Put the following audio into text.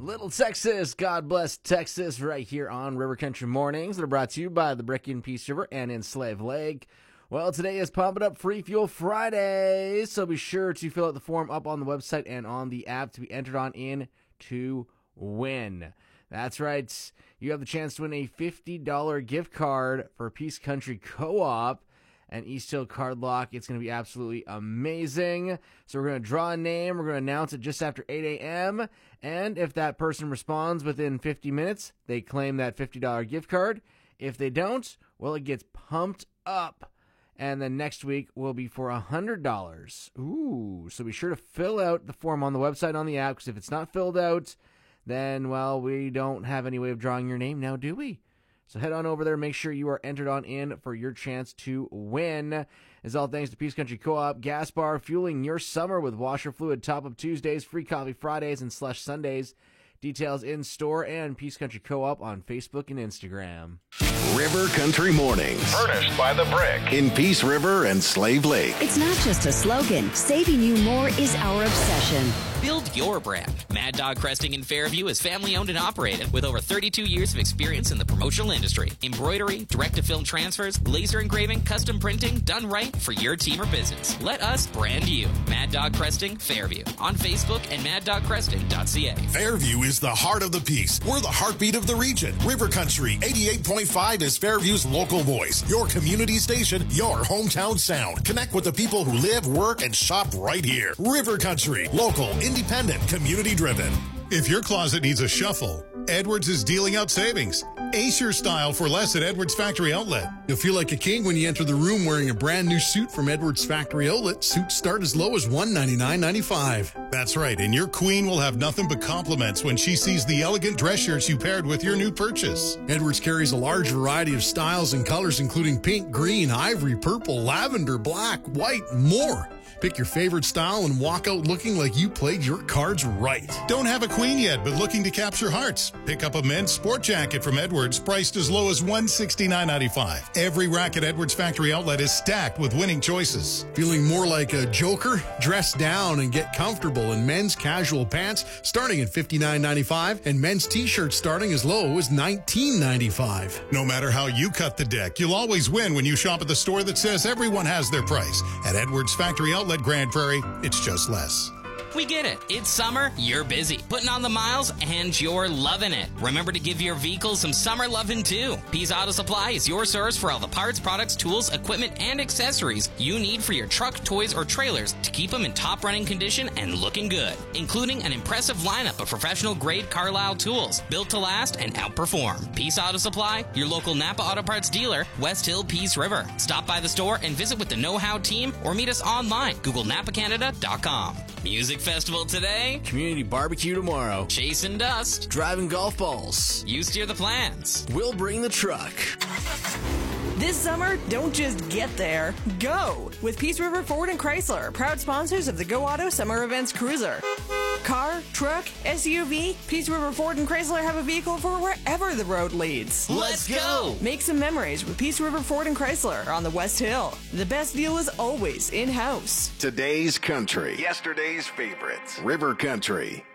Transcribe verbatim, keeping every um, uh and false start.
Little Texas, God bless Texas, right here on River Country Mornings. That are brought to you by the Brick and Peace River and in Slave Lake. Well, today is Pump It Up Free Fuel Friday, so be sure to fill out the form up on the website and on the app to be entered on in to win. That's right. You have the chance to win a fifty dollars gift card for Peace Country Co-op and East Hill Card Lock. It's going to be absolutely amazing. So we're going to draw a name. We're going to announce it just after eight a.m. And if that person responds within fifty minutes, they claim that fifty dollars gift card. If they don't, well, it gets pumped up. And then next week will be for one hundred dollars. Ooh, so be sure to fill out the form on the website, on the app, because if it's not filled out, then, well, we don't have any way of drawing your name now, do we? So head on over there. Make sure you are entered on in for your chance to win. It's all thanks to Peace Country Co-op Gas Bar, fueling your summer with washer fluid top-up Tuesdays, free coffee Fridays, and slush Sundays. Details in store and Peace Country Co-op on Facebook and Instagram. River Country Mornings. Furnished by The Brick. In Peace River and Slave Lake. It's not just a slogan. Saving you more is our obsession. Build your brand. Mad Dog Cresting in Fairview is family owned and operated with over thirty-two years of experience in the promotional industry. Embroidery, direct-to-film transfers, laser engraving, custom printing, done right for your team or business. Let us brand you. Mad Dog Cresting Fairview on Facebook and mad dog cresting dot c a. Fairview is the heart of the Peace. We're the heartbeat of the region. River Country eighty-eight point five is Fairview's local voice. Your community station, your hometown sound. Connect with the people who live, work, and shop right here. River Country, local, independent, community-driven. If your closet needs a shuffle, Edwards is dealing out savings. Ace your style for less at Edwards Factory Outlet. You'll feel like a king when you enter the room wearing a brand new suit from Edwards Factory Outlet. Suits start as low as one hundred ninety-nine dollars and ninety-five cents. That's right, and your queen will have nothing but compliments when she sees the elegant dress shirts you paired with your new purchase. Edwards carries a large variety of styles and colors, including pink, green, ivory, purple, lavender, black, white, and more. Pick your favorite style and walk out looking like you played your cards right. Don't have a queen yet, but looking to capture hearts? Pick up a men's sport jacket from Edwards, priced as low as one hundred sixty-nine dollars and ninety-five cents. Every rack at Edwards Factory Outlet is stacked with winning choices. Feeling more like a joker? Dress down and get comfortable in men's casual pants starting at fifty-nine dollars and ninety-five cents and men's t-shirts starting as low as nineteen dollars and ninety-five cents. No matter how you cut the deck, you'll always win when you shop at the store that says everyone has their price. At Edwards Factory Outlet, Grand Prairie, it's just less. We get it. It's summer, you're busy, putting on the miles, and you're loving it. Remember to give your vehicle some summer loving too. Pease Auto Supply is your source for all the parts, products, tools, equipment, and accessories you need for your truck, toys, or trailers to keep them in top running condition and looking good, including an impressive lineup of professional grade Carlisle tools, built to last and outperform. Pease Auto Supply, your local Napa Auto Parts dealer, West Hill, Peace River. Stop by the store and visit with the Know How team or meet us online. Google Napa Canada dot com. Music Festival today, Community barbecue tomorrow, chasing dust, driving golf balls. you steer the plans. We'll bring the truck. This summer, don't just get there. Go! With Peace River Ford and Chrysler, proud sponsors of the Go Auto Summer Events Cruiser. Car, truck, S U V, Peace River Ford and Chrysler have a vehicle for wherever the road leads. Let's go! Make some memories with Peace River Ford and Chrysler on the West Hill. The best deal is always in-house. Today's country. Yesterday's favorites. River Country.